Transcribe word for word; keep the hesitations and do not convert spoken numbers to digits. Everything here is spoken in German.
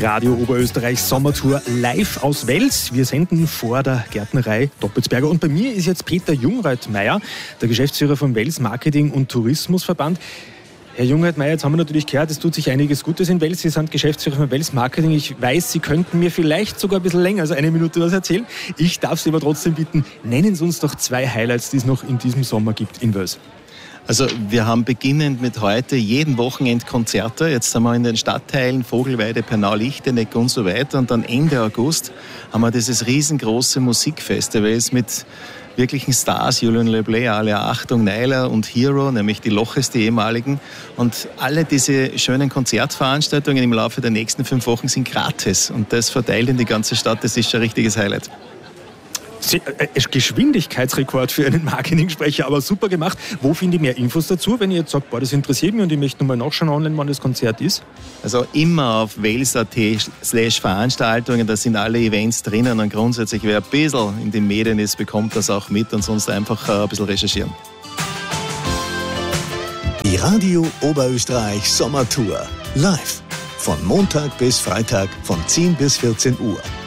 Radio Oberösterreich Sommertour live aus Wels. Wir senden vor der Gärtnerei Doppelsberger. Und bei mir ist jetzt Peter Jungreuth-Meyer, der Geschäftsführer vom Wels Marketing- und Tourismusverband. Herr Jungreuth-Meyer, jetzt haben wir natürlich gehört, es tut sich einiges Gutes in Wels. Sie sind Geschäftsführer von Wels Marketing. Ich weiß, Sie könnten mir vielleicht sogar ein bisschen länger als eine Minute was erzählen. Ich darf Sie aber trotzdem bitten, nennen Sie uns doch zwei Highlights, die es noch in diesem Sommer gibt in Wels. Also wir haben beginnend mit heute jeden Wochenende Konzerte. Jetzt sind wir in den Stadtteilen Vogelweide, Pernau, Lichtenegg und so weiter. Und dann Ende August haben wir dieses riesengroße Musikfestival mit wirklichen Stars, Julian Leblé, alle Achtung, Neiler und Hero, nämlich die Loches, die ehemaligen. Und alle diese schönen Konzertveranstaltungen im Laufe der nächsten fünf Wochen sind gratis. Und das verteilt in die ganze Stadt, das ist schon ein richtiges Highlight. Geschwindigkeitsrekord für einen Marketing-Sprecher, aber super gemacht. Wo finde ich mehr Infos dazu, wenn ihr jetzt sagt, boah, das interessiert mich und ich möchte nochmal nachschauen online, wann das Konzert ist? Also immer auf wels.at slash Veranstaltungen, da sind alle Events drinnen und grundsätzlich, wer ein bisschen in den Medien ist, bekommt das auch mit und sonst einfach ein bisschen recherchieren. Die Radio Oberösterreich Sommertour live von Montag bis Freitag von zehn bis vierzehn Uhr.